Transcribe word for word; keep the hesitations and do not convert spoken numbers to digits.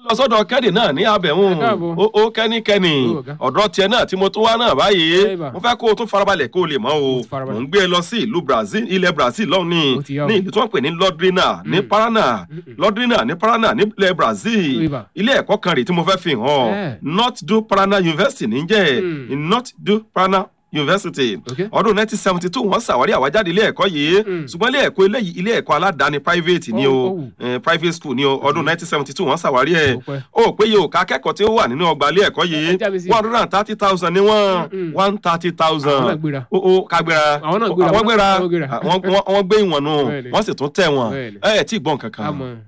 sọ́dọ̀ kẹ́ni náà ní abẹ̀hún ó kẹ́nikẹ́ni ọ̀dọ́ tiẹ̀ náà tí mo tún wá náà báyìí mo fẹ́ kó o tún farabalẹ̀ kó o lè mọ̀ o mò ń gbé e lọ sí ìlú Brazil ilẹ̀ Brazil lọ́hùn ní ní ìlú tí wọ́n pè ní Londrina ní Paraná Londrina ní Paraná nílẹ̀ Brazil ilé ẹ̀kọ́ kan rèé tí mo fẹ́ fi hàn North do Paraná University níjẹ́ North do Paraná University ọdún nineteen seventy two wọ́n ṣàwárí àwájáde ilé ẹ̀kọ́ yìí ṣùgbọ́n ilé ẹ̀kọ́ eléyìí ilé ẹ̀kọ́ aládàáni private ni o private school ni o ọdún nineteen seventy two wọ́n ṣàwárí ẹ̀ ó pé yìí ò ká akẹ́kọ̀ọ́ tí ó wà nínú ọgbà ilé ẹ̀kọ́ yìí one hundred and thirty thousand ni wọ́n one thirty thousand ó ó kagbéra àwọn gbéra wọ́n gbé ìwọ̀n nù wọ́n sì tún tẹ̀ wọ́n ẹ̀ tí ì gbọ́n kankan.